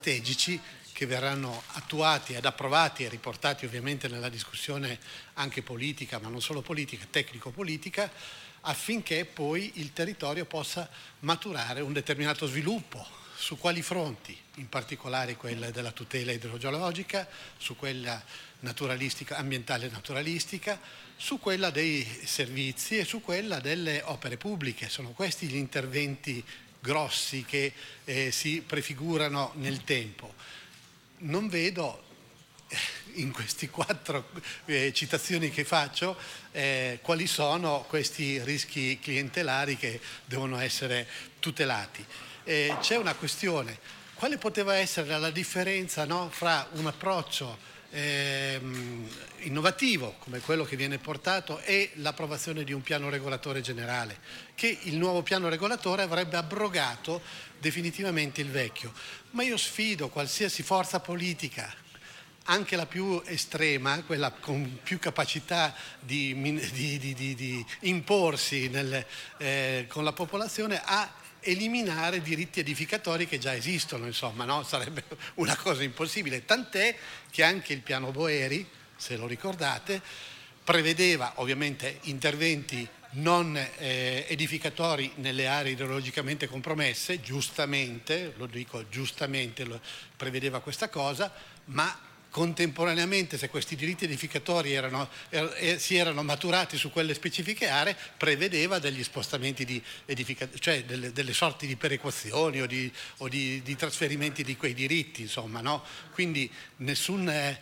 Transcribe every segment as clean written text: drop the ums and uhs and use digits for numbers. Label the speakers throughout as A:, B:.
A: strategici che verranno attuati ed approvati e riportati ovviamente nella discussione anche politica, ma non solo politica, tecnico-politica, affinché poi il territorio possa maturare un determinato sviluppo. Su quali fronti? In particolare quella della tutela idrogeologica, su quella naturalistica, ambientale e naturalistica, su quella dei servizi e su quella delle opere pubbliche. Sono questi gli interventi grossi che si prefigurano nel tempo. Non vedo in questi 4 citazioni che faccio quali sono questi rischi clientelari che devono essere tutelati. C'è una questione: quale poteva essere la differenza, no, fra un approccio innovativo come quello che viene portato e l'approvazione di un piano regolatore generale, che il nuovo piano regolatore avrebbe abrogato definitivamente il vecchio. Ma io sfido qualsiasi forza politica, anche la più estrema, quella con più capacità di imporsi con la popolazione, a eliminare diritti edificatori che già esistono, insomma, no? Sarebbe una cosa impossibile, tant'è che anche il piano Boeri, se lo ricordate, prevedeva ovviamente interventi non edificatori nelle aree idrologicamente compromesse, giustamente, lo dico giustamente, prevedeva questa cosa, ma contemporaneamente, se questi diritti edificatori si erano maturati su quelle specifiche aree, prevedeva degli spostamenti di cioè delle sorti di perequazioni o di trasferimenti di quei diritti, insomma, no? Quindi nessuna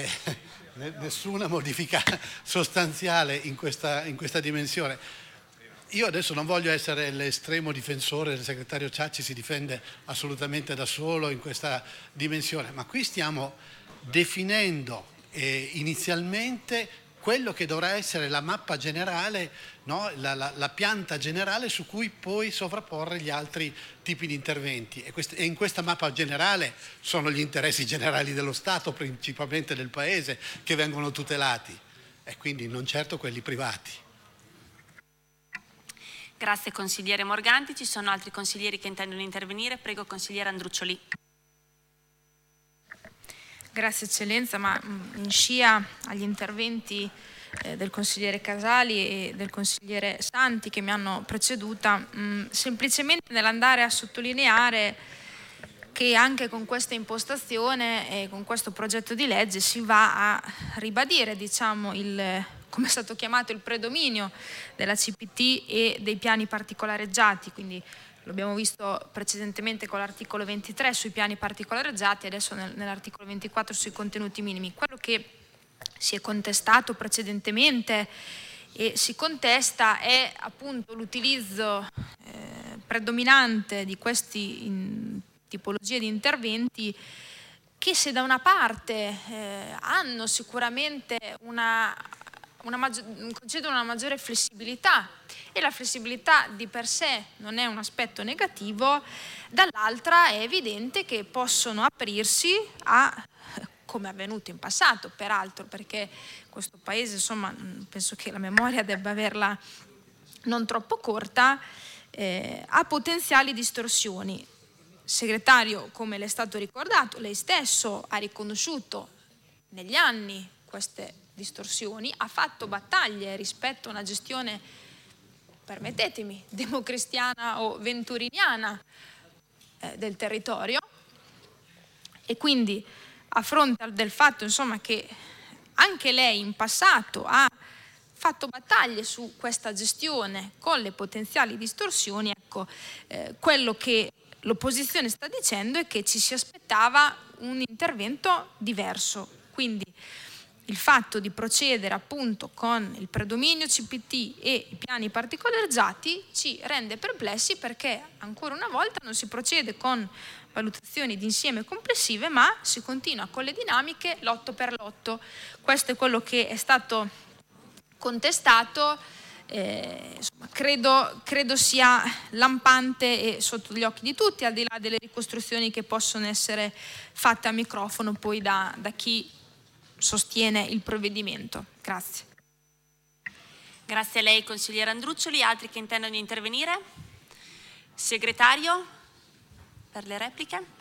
A: modifica sostanziale in questa dimensione. Io adesso non voglio essere l'estremo difensore del segretario Ciacci, si difende assolutamente da solo in questa dimensione, ma qui stiamo definendo inizialmente quello che dovrà essere la mappa generale, no? la pianta generale su cui poi sovrapporre gli altri tipi di interventi. E in questa mappa generale sono gli interessi generali dello Stato, principalmente del Paese, che vengono tutelati, e quindi non certo quelli privati.
B: Grazie consigliere Morganti. Ci sono altri consiglieri che intendono intervenire? Prego, consigliere Andruccioli.
C: Grazie Eccellenza, ma in scia agli interventi del consigliere Casali e del consigliere Santi che mi hanno preceduta, semplicemente nell'andare a sottolineare che anche con questa impostazione e con questo progetto di legge si va a ribadire, diciamo, come è stato chiamato, il predominio della CPT e dei piani particolareggiati, quindi l'abbiamo visto precedentemente con l'articolo 23 sui piani particolareggiati, adesso nell'articolo 24 sui contenuti minimi. Quello che si è contestato precedentemente e si contesta è appunto l'utilizzo predominante di queste tipologie di interventi che, se da una parte hanno sicuramente concedono una maggiore flessibilità, e la flessibilità di per sé non è un aspetto negativo, dall'altra è evidente che possono aprirsi a, come è avvenuto in passato peraltro, perché questo Paese, insomma, penso che la memoria debba averla non troppo corta, a potenziali distorsioni. Segretario, come le è stato ricordato, lei stesso ha riconosciuto negli anni queste distorsioni, ha fatto battaglie rispetto a una gestione, permettetemi, democristiana o venturiniana del territorio, e quindi a fronte del fatto, insomma, che anche lei in passato ha fatto battaglie su questa gestione con le potenziali distorsioni, ecco, quello che l'opposizione sta dicendo è che ci si aspettava un intervento diverso. Quindi il fatto di procedere appunto con il predominio CPT e i piani particolareggiati ci rende perplessi, perché ancora una volta non si procede con valutazioni d'insieme complessive, ma si continua con le dinamiche lotto per lotto. Questo è quello che è stato contestato. Insomma, credo sia lampante e sotto gli occhi di tutti, al di là delle ricostruzioni che possono essere fatte a microfono poi da chi sostiene il provvedimento. Grazie.
B: Grazie a lei consigliere Andruccioli. Altri che intendono intervenire? Segretario, per le repliche, prego.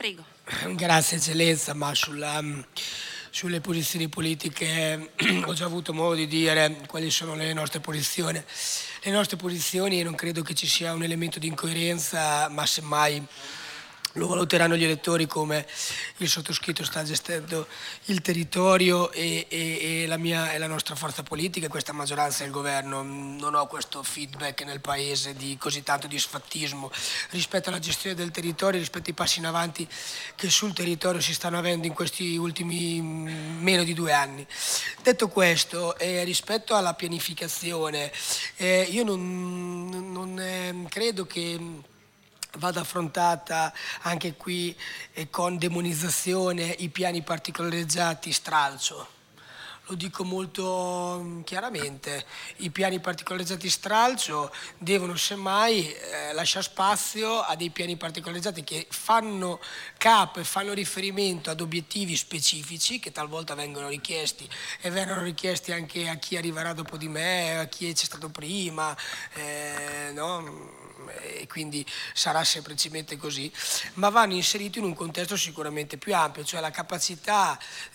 D: Grazie eccellenza, ma sulle posizioni politiche ho già avuto modo di dire quali sono le nostre posizioni. Le nostre posizioni, non credo che ci sia un elemento di incoerenza, ma semmai lo valuteranno gli elettori come il sottoscritto sta gestendo il territorio e la nostra forza politica, questa maggioranza e il governo. Non ho questo feedback nel paese di così tanto disfattismo rispetto alla gestione del territorio, rispetto ai passi in avanti che sul territorio si stanno avendo in questi ultimi meno di 2 anni. Detto questo, rispetto alla pianificazione, io non credo che vada affrontata anche qui con demonizzazione i piani particolarizzati stralcio. Lo dico molto chiaramente, i piani particolarizzati stralcio devono semmai lasciare spazio a dei piani particolarizzati che fanno capo e fanno riferimento ad obiettivi specifici che talvolta vengono richiesti e verranno richiesti anche a chi arriverà dopo di me, a chi c'è stato prima, no? E quindi sarà semplicemente così, ma vanno inseriti in un contesto sicuramente più ampio, cioè la capacità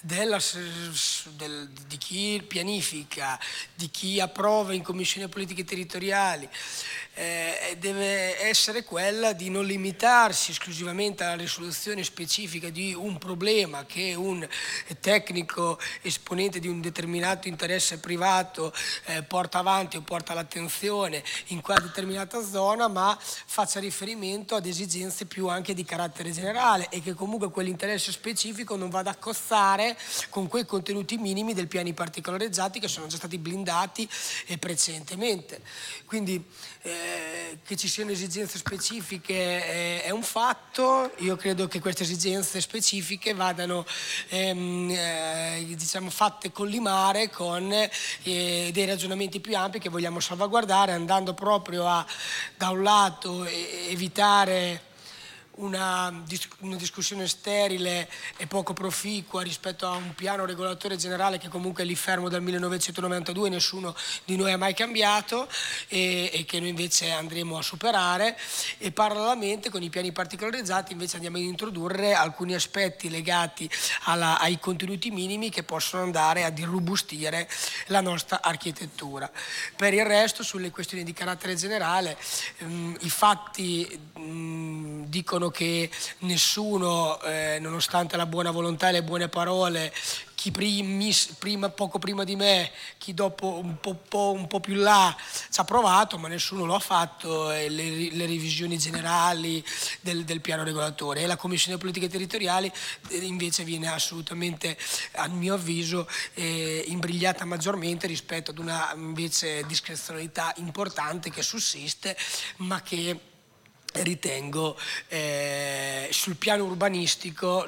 D: di chi pianifica, di chi approva in commissioni politiche territoriali, deve essere quella di non limitarsi esclusivamente alla risoluzione specifica di un problema che un tecnico esponente di un determinato interesse privato porta avanti o porta all'attenzione in quella determinata zona, ma faccia riferimento ad esigenze più anche di carattere generale e che comunque quell'interesse specifico non vada a cozzare con quei contenuti minimi del piani particolarizzati che sono già stati blindati precedentemente. Quindi che ci siano esigenze specifiche è un fatto. Io credo che queste esigenze specifiche vadano diciamo fatte collimare con dei ragionamenti più ampi che vogliamo salvaguardare, andando proprio a da un lato evitare una discussione sterile e poco proficua rispetto a un piano regolatore generale che comunque è lì fermo dal 1992, nessuno di noi ha mai cambiato e che noi invece andremo a superare, e parallelamente con i piani particolarizzati invece andiamo ad introdurre alcuni aspetti legati ai contenuti minimi che possono andare ad irrobustire la nostra architettura. Per il resto, sulle questioni di carattere generale, i fatti dicono che nessuno, nonostante la buona volontà e le buone parole, chi poco prima di me, chi dopo un po' più là ci ha provato, ma nessuno lo ha fatto, le revisioni generali del piano regolatore. E la Commissione Politiche Territoriali invece viene assolutamente, a mio avviso, imbrigliata maggiormente rispetto ad una invece discrezionalità importante che sussiste, ma che ritengo sul piano urbanistico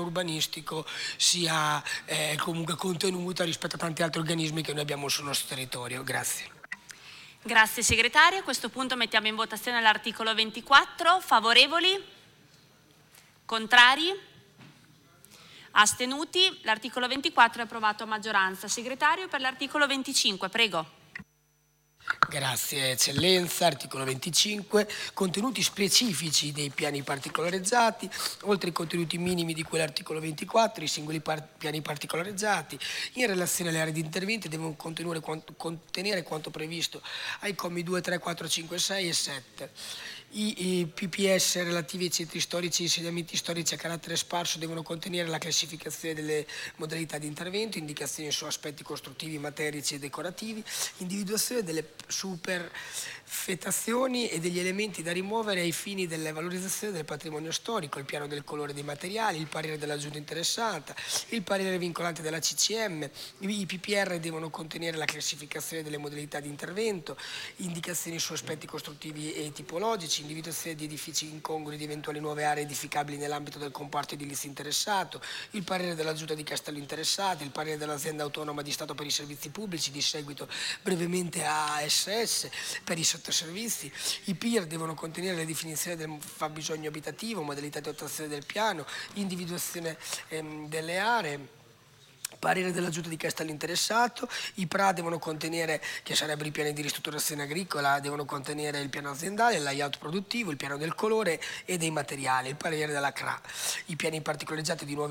D: sia comunque contenuta rispetto a tanti altri organismi che noi abbiamo sul nostro territorio. Grazie.
B: Grazie segretario. A questo punto mettiamo in votazione l'articolo 24. Favorevoli? Contrari? Astenuti? L'articolo 24 è approvato a maggioranza. Segretario, per l'articolo 25, prego.
D: Grazie eccellenza. Articolo 25, contenuti specifici dei piani particolarizzati. Oltre ai contenuti minimi di quell'articolo 24, i singoli piani particolarizzati in relazione alle aree di intervento devono contenere quanto previsto ai commi 2, 3, 4, 5, 6 e 7. I PPS relativi ai centri storici e insediamenti storici a carattere sparso devono contenere la classificazione delle modalità di intervento, indicazioni su aspetti costruttivi, materici e decorativi, individuazione delle superfettazioni e degli elementi da rimuovere ai fini della valorizzazione del patrimonio storico, il piano del colore dei materiali, il parere della giunta interessata, il parere vincolante della CCM. I PPR devono contenere la classificazione delle modalità di intervento, indicazioni su aspetti costruttivi e tipologici, individuazione di edifici incongrui di eventuali nuove aree edificabili nell'ambito del comparto edilizio interessato, il parere della giunta di castello interessato, il parere dell'azienda autonoma di Stato per i servizi pubblici, di seguito brevemente ASS, per i sottoservizi. I PIR devono contenere la definizione del fabbisogno abitativo, modalità di attuazione del piano, individuazione delle aree, parere della giunta di Castello interessato. I PRA devono contenere, che sarebbero i piani di ristrutturazione agricola, devono contenere il piano aziendale, il layout produttivo, il piano del colore e dei materiali, il parere della CRA. I piani particolareggiati di nuovi